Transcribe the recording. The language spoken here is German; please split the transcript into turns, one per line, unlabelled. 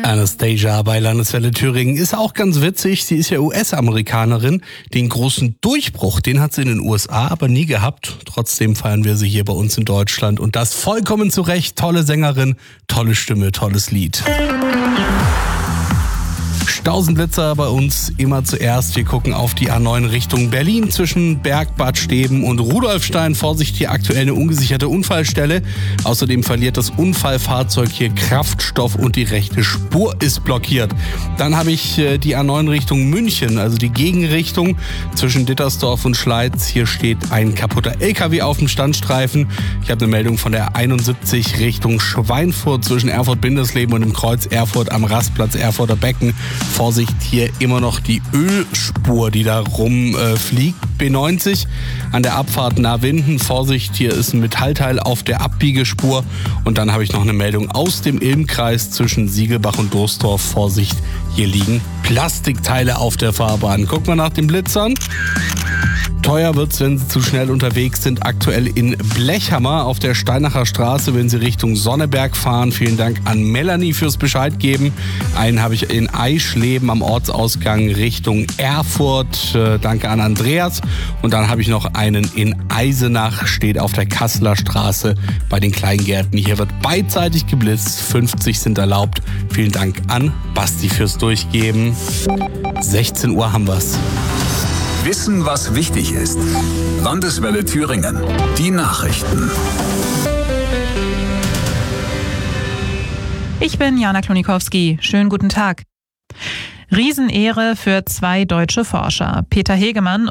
Anastasia bei Landeswelle Thüringen ist auch ganz witzig. Sie ist ja US-Amerikanerin. Den großen Durchbruch, den hat sie in den USA aber nie gehabt. Trotzdem feiern wir sie hier bei uns in Deutschland. Und das vollkommen zu Recht. Tolle Sängerin, tolle Stimme, tolles Lied. Stausenblitzer bei uns immer zuerst. Wir gucken auf die A9 Richtung Berlin zwischen Berg, Bad Steben und Rudolfstein. Vorsicht, hier aktuell eine ungesicherte Unfallstelle. Außerdem verliert das Unfallfahrzeug hier Kraftstoff und die rechte Spur ist blockiert. Dann habe ich die A9 Richtung München, also die Gegenrichtung zwischen Dittersdorf und Schleiz. Hier steht ein kaputter LKW auf dem Standstreifen. Ich habe eine Meldung von der 71 Richtung Schweinfurt zwischen Erfurt-Bindesleben und dem Kreuz Erfurt am Rastplatz Erfurter Becken. Vorsicht, hier immer noch die Ölspur, die da rumfliegt. B90 an der Abfahrt Naarwinden. Vorsicht, hier ist ein Metallteil auf der Abbiegespur. Und dann habe ich noch eine Meldung aus dem Ilmkreis zwischen Siegelbach und Dostorf. Vorsicht, hier liegen Plastikteile auf der Fahrbahn. Guck mal nach den Blitzern. Teuer wird's, wenn Sie zu schnell unterwegs sind. Aktuell in Blechhammer auf der Steinacher Straße, wenn Sie Richtung Sonneberg fahren. Vielen Dank an Melanie fürs Bescheid geben. Einen habe ich in Eischleben am Ortsausgang Richtung Erfurt. Danke an Andreas. Und dann habe ich noch einen in Eisenach, steht auf der Kasseler Straße bei den Kleingärten. Hier wird beidseitig geblitzt. 50 sind erlaubt. Vielen Dank an Basti fürs Durchgeben. 16 Uhr haben wir's.
Wissen, was wichtig ist. Landeswelle Thüringen. Die Nachrichten.
Ich bin Jana Klonikowski. Schönen guten Tag. Riesenehre für zwei deutsche Forscher. Peter Hegemann